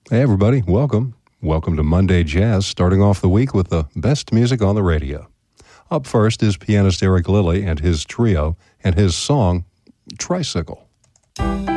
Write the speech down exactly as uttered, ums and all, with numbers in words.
Hey, everybody. Welcome. Welcome to Monday Jazz, starting off the week with the best music on the radio. Up first is pianist Eric Lilly and his trio and his song, Tricycle.